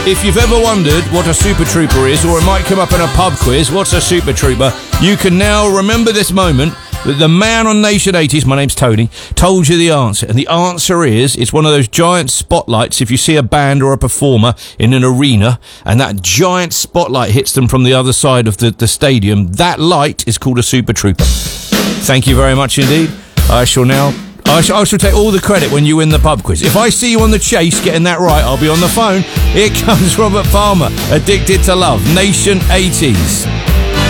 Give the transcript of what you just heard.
If you've ever wondered what a Super Trooper is, or it might come up in a pub quiz, what's a Super Trooper, you can now remember this moment that the man on Nation 80s, my name's Tony, told you the answer. And the answer is, it's one of those giant spotlights if you see a band or a performer in an arena, and that giant spotlight hits them from the other side of the stadium. That light is called a Super Trooper. Thank you very much indeed. I shall take all the credit when you win the pub quiz. If I see you on the chase getting that right, I'll be on the phone. Here comes Robert Palmer, Addicted to Love, Nation 80s.